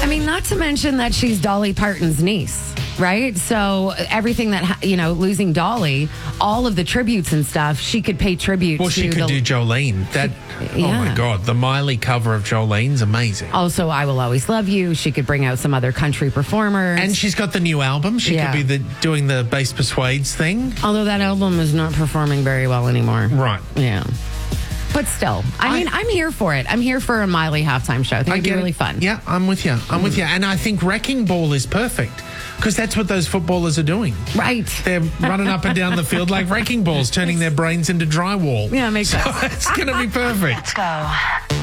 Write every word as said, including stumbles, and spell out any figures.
mean, not to mention that she's Dolly Parton's niece, right? So everything that, ha- you know, losing Dolly, all of the tributes and stuff, she could pay tribute Well, to she could the, do Jolene. That, She- oh yeah. my God, the Miley cover of Jolene's amazing. Also, I Will Always Love You. She could bring out some other country performers. And she's got the new album. She Yeah. could be the doing the Bass Persuades thing. Although that album is not performing very well anymore. Right. Yeah. But still, I, I- mean, I'm here for it. I'm here for a Miley halftime show. I think it'd be get really it. fun. Yeah, I'm with you. I'm with you. And I think Wrecking Ball is perfect because that's what those footballers are doing. Right. They're running up and down the field like wrecking balls, turning their brains into drywall. Yeah, it makes so sense. it's going to be perfect. Let's go.